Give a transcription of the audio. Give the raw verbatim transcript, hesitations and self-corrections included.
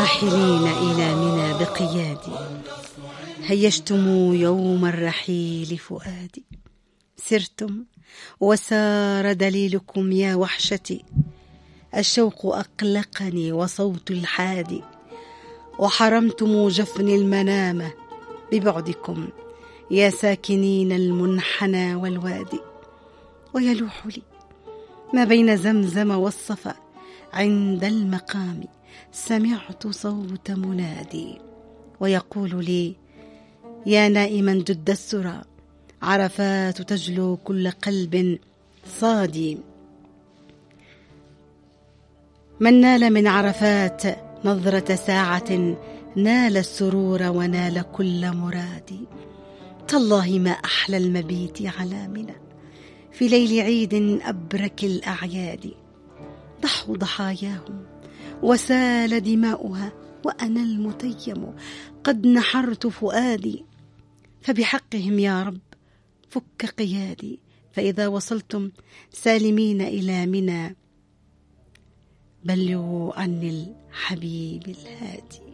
راحلين إلى منى بقيادي، هيجتم يوم الرحيل فؤادي. سرتم وسار دليلكم يا وحشتي، الشوق أقلقني وصوت الحادي، وحرمتم جفني المنامة ببعدكم يا ساكنين المنحنى والوادي. ويلوح لي ما بين زمزم والصفا، عند المقام سمعت صوت منادي، ويقول لي يا نائما جد السرى، عرفات تجلو كل قلب صادي. من نال من عرفات نظرة ساعة، نال السرور ونال كل مرادي. تالله ما أحلى المبيت على منى في ليل عيد أبرك الأعياد. ضحوا ضحاياهم وسال دماؤها، وأنا المتيم قد نحرت فؤادي. فبحقهم يا رب فك قيادي، فإذا وصلتم سالمين إلى منى بلغوا عني الحبيب الهادي.